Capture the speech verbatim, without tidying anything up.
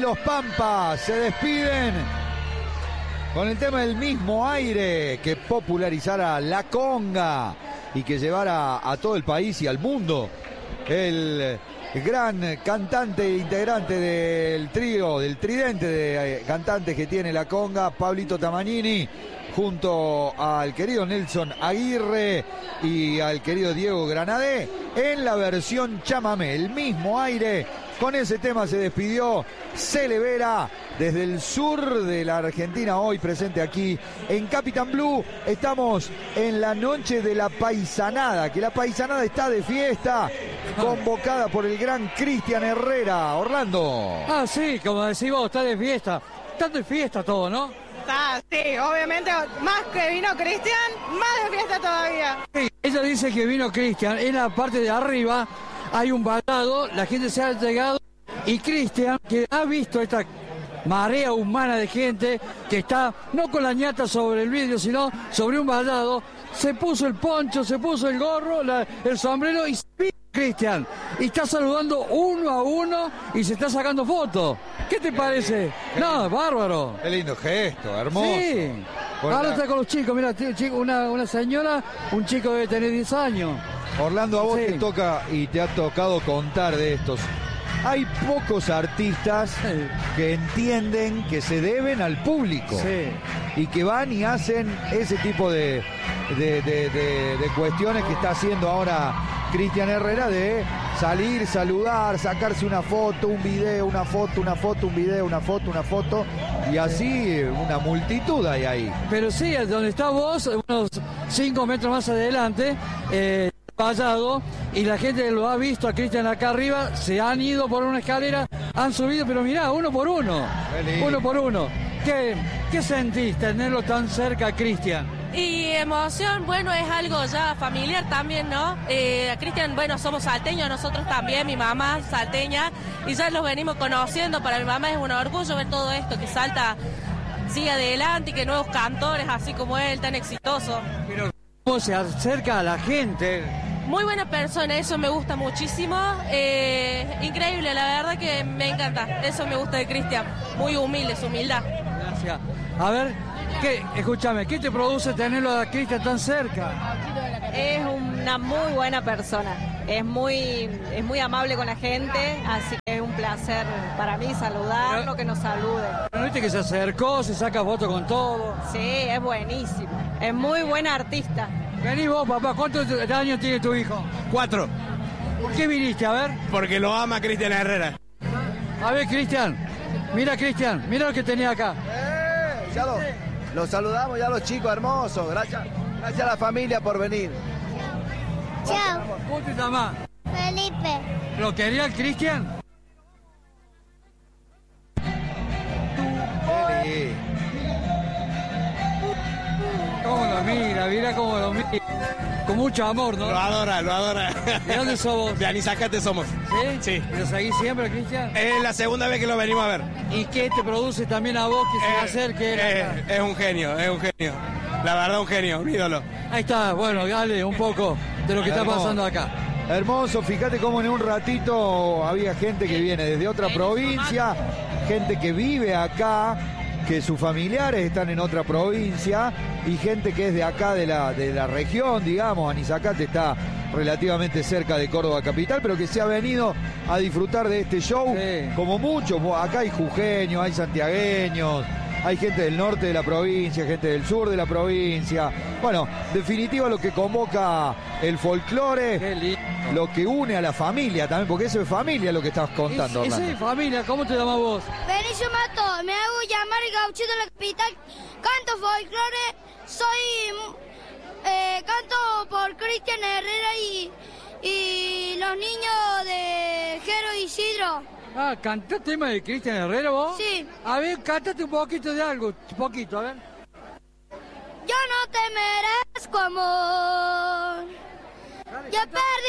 los Pampas se despiden con el tema del mismo aire que popularizara la conga y que llevara a todo el país y al mundo. El gran cantante e integrante del trío, del tridente de cantantes que tiene la conga, Pablito Tamagnini, junto al querido Nelson Aguirre y al querido Diego Granadé, en la versión chamamé, el mismo aire. Con ese tema se despidió Cele Vera desde el sur de la Argentina, hoy presente aquí en Capitán Blue. Estamos en la noche de la paisanada, que la paisanada está de fiesta, convocada por el gran Cristian Herrera. Orlando. Ah, sí, como decís vos, está de fiesta. Está de fiesta todo, ¿no? Ah, sí, obviamente, más que vino Cristian, más de fiesta todavía. Sí, ella dice que vino Cristian, en la parte de arriba hay un vallado, la gente se ha llegado y Cristian, que ha visto esta marea humana de gente que está no con la ñata sobre el vidrio, sino sobre un vallado, se puso el poncho, se puso el gorro, la, el sombrero y vino Cristian. Y está saludando uno a uno y se está sacando fotos. ¿Qué te parece? No, bárbaro. Qué lindo gesto, hermoso. Sí. Ahora está con los chicos, mira, una, una señora, un chico debe tener diez años. Orlando, a vos Sí. te toca y te ha tocado contar de estos. Hay pocos artistas Sí. que entienden que se deben al público Sí. y que van y hacen ese tipo de, de, de, de, de cuestiones que está haciendo ahora Cristian Herrera, de salir, saludar, sacarse una foto, un video, una foto, una foto, un video, una foto, una foto, y así una multitud hay ahí. Pero sí, donde está vos, unos cinco metros más adelante, eh, vallado, y la gente lo ha visto a Cristian acá arriba, se han ido por una escalera, han subido, pero mirá, uno por uno, uno por uno. ¿Qué, qué sentís tenerlo tan cerca a Cristian? Y emoción, bueno, es algo ya familiar también, ¿no? Eh, Cristian, bueno, somos salteños, nosotros también, mi mamá salteña, y ya los venimos conociendo. Para mi mamá es un orgullo ver todo esto, que Salta sigue adelante y que nuevos cantores, así como él, tan exitoso. Pero cómo se acerca a la gente. Muy buena persona, eso me gusta muchísimo. Eh, increíble, la verdad que me encanta. Eso me gusta de Cristian. Muy humilde, su humildad. Gracias. A ver, ¿qué, escúchame, ¿qué te produce tenerlo a Cristian tan cerca? Es una muy buena persona, es muy, es muy amable con la gente, así que es un placer para mí saludarlo, que nos salude. ¿No viste que se acercó, se saca foto con todo? Sí, es buenísimo, es muy buen artista. Vení vos, papá, ¿cuántos años tiene tu hijo? Cuatro, ¿Por qué viniste? A ver. porque lo ama Cristian Herrera. A ver, Cristian. Mira, Cristian, mira lo que tenía acá. Eh, ya lo, los saludamos ya los chicos hermosos. Gracias, gracias a la familia por venir. Chao, ¿Cómo te llamas? Felipe. ¿Lo quería el Cristian? Sí. ¿Cómo lo mira? Mira cómo lo mira. Con mucho amor, ¿no? Lo adora, lo adora. ¿De dónde sos vos? De Anizacate somos. ¿Sí? Sí. ¿Lo seguís siempre, Cristian? Es la segunda vez que lo venimos a ver. ¿Y qué te produce también a vos que se Eh, acerque? él eh, acá? es un genio, es un genio. La verdad, un genio, un ídolo. Ahí está, bueno, dale un poco de lo que está Hermoso. pasando acá. Hermoso, fíjate cómo en un ratito había gente que viene desde otra provincia, gente que vive acá, que sus familiares están en otra provincia, y gente que es de acá, de la, de la región, digamos. Anizacate está relativamente cerca de Córdoba capital, pero que se ha venido a disfrutar de este show, Sí. como muchos. Acá hay jujeños, hay santiagueños, hay gente del norte de la provincia, gente del sur de la provincia. Bueno, definitiva lo que convoca el folclore, Qué lindo. lo que une a la familia también, porque eso es familia lo que estás contando, Es- Esa Orlando. es familia, ¿cómo te llamas vos? Benicio Mato, me hago llamar el gauchito de la capital, canto folclore, soy, eh, canto por Cristian Herrera y, y los niños de Jero Isidro. Ah, ¿cantás tema de Cristian Herrera vos? Sí. A ver, cántate un poquito de algo, un poquito, a ver. Yo no te merezco amor, yo perdí